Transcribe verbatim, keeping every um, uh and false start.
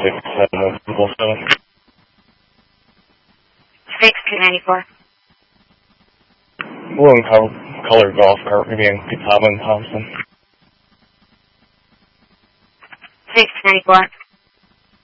six seven double seven. six two ninety-four. Blue and co- colored golf cart, maybe in Catawba and Thompson. six ninety-four.